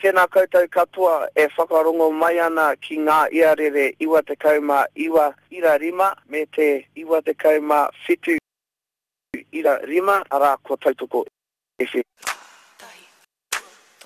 tēnā koutou katoa e whakarongo mai ana ki ngā iarere 95.5 me te 95.5 ara ko tautoko FM.